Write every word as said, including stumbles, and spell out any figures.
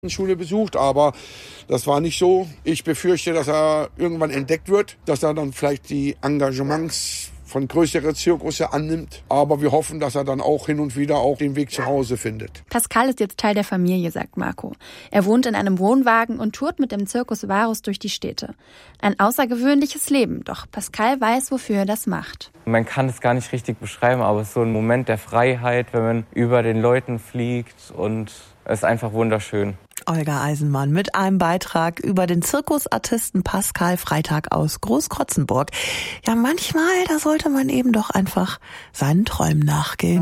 Schule besucht, aber das war nicht so. Ich befürchte, dass er irgendwann entdeckt wird, dass er dann vielleicht die Engagements von größeren Zirkusse annimmt. Aber wir hoffen, dass er dann auch hin und wieder auch den Weg zu Hause findet. Pascal ist jetzt Teil der Familie, sagt Marco. Er wohnt in einem Wohnwagen und tourt mit dem Circus Varus durch die Städte. Ein außergewöhnliches Leben, doch Pascal weiß, wofür er das macht. Man kann es gar nicht richtig beschreiben, aber es ist so ein Moment der Freiheit, wenn man über den Leuten fliegt, und es ist einfach wunderschön. Olga Eisenmann mit einem Beitrag über den Zirkusartisten Pascal Freitag aus Großkrotzenburg. Ja, manchmal, da sollte man eben doch einfach seinen Träumen nachgehen.